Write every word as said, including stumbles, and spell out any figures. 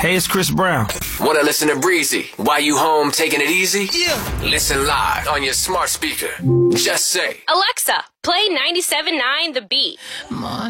Hey, it's Chris Brown. Want to listen to Breezy while you home taking it easy? Yeah. Listen live on your smart speaker. Just say, Alexa, play ninety-seven point nine The Beat.